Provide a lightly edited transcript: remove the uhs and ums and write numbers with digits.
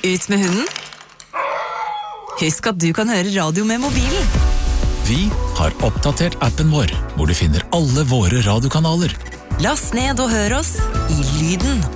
Ut med hunden. Husk at du kan høre radio med mobilen. Vi har oppdatert appen vår, hvor du finner alle våre radiokanaler. Last ned og hør oss i lyden